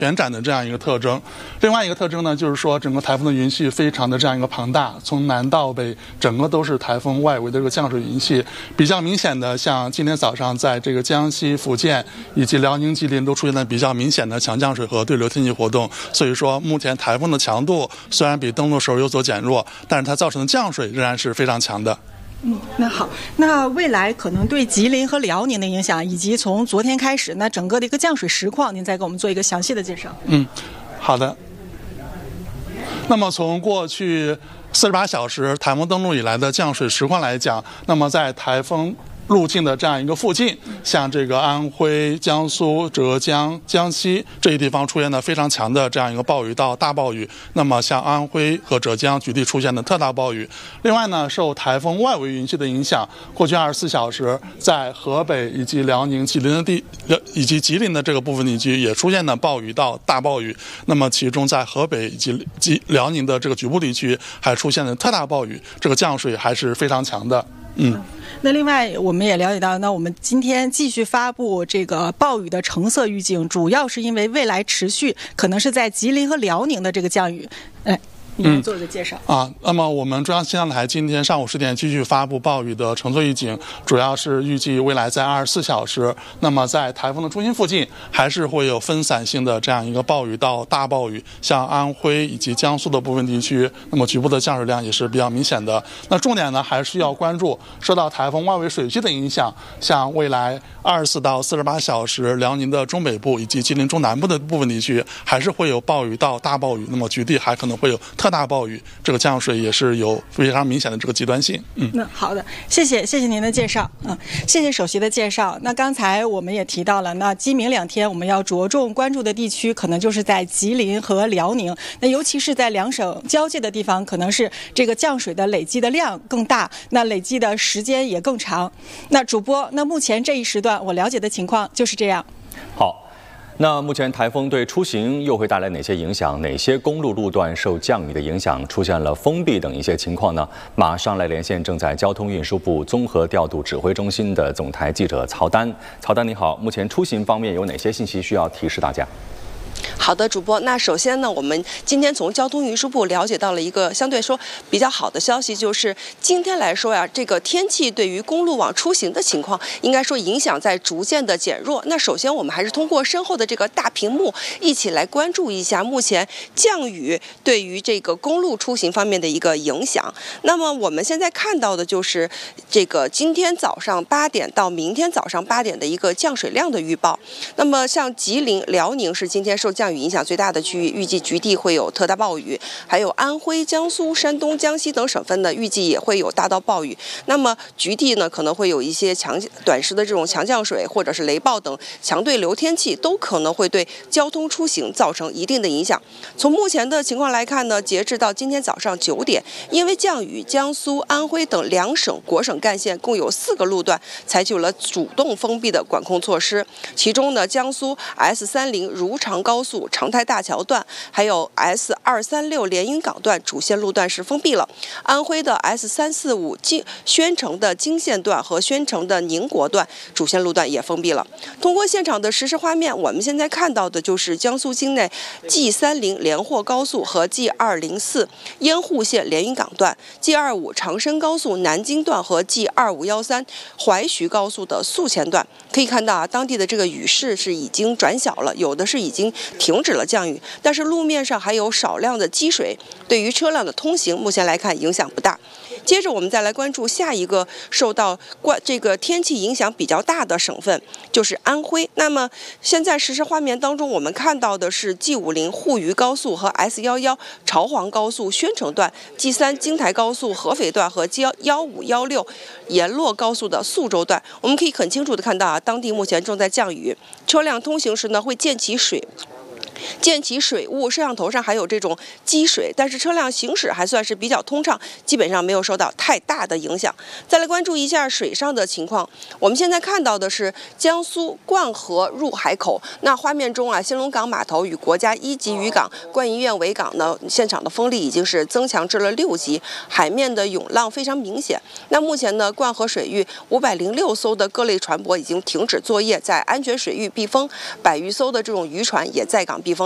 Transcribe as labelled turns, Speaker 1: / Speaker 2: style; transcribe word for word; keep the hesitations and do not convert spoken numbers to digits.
Speaker 1: 旋转的这样一个特征。另外一个特征呢，就是说整个台风的云系非常的这样一个庞大，从南到北整个都是台风外围的这个降水云系。比较明显的，像今天早上在这个江西、福建以及辽宁、吉林都出现了比较明显的强降水和对流天气活动。所以说，目前台风的强度虽然比登陆时候有所减弱，但是它造成的降水仍然是非常强的。
Speaker 2: 嗯，那好，那未来可能对吉林和辽宁的影响，以及从昨天开始，那整个的一个降水实况，您再给我们做一个详细的介绍。
Speaker 1: 嗯，好的。那么从过去四十八小时台风登陆以来的降水实况来讲，那么在台风路径的这样一个附近，像这个安徽、江苏、浙江、江西这些地方出现了非常强的这样一个暴雨到大暴雨。那么像安徽和浙江局地出现的特大暴雨。另外呢，受台风外围云系的影响，过去二十四小时在河北以及辽宁、吉林的地以及吉林的这个部分地区也出现了暴雨到大暴雨。那么其中在河北以及及辽宁的这个局部地区还出现了特大暴雨，这个降水还是非常强的。嗯，
Speaker 2: 那另外我们也了解到，那我们今天继续发布这个暴雨的橙色预警，主要是因为未来持续可能是在吉林和辽宁的这个降雨。哎，你来做一个介绍、
Speaker 1: 嗯、啊。那么我们中央气象台今天上午十点继续发布暴雨的橙色预警，主要是预计未来在二十四小时，那么在台风的中心附近还是会有分散性的这样一个暴雨到大暴雨，像安徽以及江苏的部分地区，那么局部的降水量也是比较明显的。那重点呢还是要关注受到台风外围水系的影响，像未来二十四到四十八小时辽宁的中北部以及吉林中南部的部分地区还是会有暴雨到大暴雨，那么局地还可能会有特大暴雨，这个降水也是有非常明显的这个极端性。嗯，
Speaker 2: 那好的，谢谢谢谢您的介绍。嗯，谢谢首席的介绍。那刚才我们也提到了，那今明两天我们要着重关注的地区，可能就是在吉林和辽宁。那尤其是在两省交界的地方，可能是这个降水的累积的量更大，那累积的时间也更长。那主播，那目前这一时段我了解的情况就是这样。
Speaker 3: 好。那目前台风对出行又会带来哪些影响？哪些公路路段受降雨的影响出现了封闭等一些情况呢？马上来连线正在交通运输部综合调度指挥中心的总台记者曹丹。曹丹你好，目前出行方面有哪些信息需要提示大家？
Speaker 4: 好的，主播。那首先呢，我们今天从交通运输部了解到了一个相对说比较好的消息，就是今天来说呀，这个天气对于公路网出行的情况，应该说影响在逐渐的减弱。那首先我们还是通过身后的这个大屏幕，一起来关注一下目前降雨对于这个公路出行方面的一个影响。那么我们现在看到的就是这个今天早上八点到明天早上八点的一个降水量的预报。那么像吉林、辽宁是今天受降雨影响最大的区域，预计局地会有特大暴雨，还有安徽、江苏、山东、江西等省份呢，预计也会有大到暴雨。那么局地呢，可能会有一些强短时的这种强降水，或者是雷暴等强对流天气，都可能会对交通出行造成一定的影响。从目前的情况来看呢，截至到今天早上九点，因为降雨，江苏、安徽等两省国省干线共有四个路段采取了主动封闭的管控措施，其中呢，江苏 S 三零 如常高速长泰大桥段，还有 S 二三六 连云港段主线路段是封闭了。安徽的 S 三四五 京宣城的京线段和宣城的宁国段主线路段也封闭了。通过现场的实时画面，我们现在看到的就是江苏境内 G 三零 连霍高速和 G 二零四 烟沪线连云港段、G 二五 长深高速南京段和 G 二五一三 淮徐高速的宿迁段。可以看到啊，当地的这个雨势是已经转小了，有的是已经停止了降雨，但是路面上还有少量的积水，对于车辆的通行目前来看影响不大。接着我们再来关注下一个受到关这个天气影响比较大的省份，就是安徽。那么现在实时画面当中，我们看到的是 G 五零 沪渝高速和 S 一一 朝黄高速宣城段、G 三 京台高速合肥段和 G 一五一六沿洛高速的宿州段。我们可以很清楚的看到啊，当地目前正在降雨，车辆通行时呢会溅起水。溅起水雾，摄像头上还有这种积水，但是车辆行驶还算是比较通畅，基本上没有受到太大的影响。再来关注一下水上的情况，我们现在看到的是江苏灌河入海口。那画面中啊，兴隆港码头与国家一级渔港观音苑维港呢，现场的风力已经是增强至了六级，海面的涌浪非常明显。那目前呢，灌河水域五百零六艘的各类船舶已经停止作业，在安全水域避风，百余艘的这种渔船也在港避风。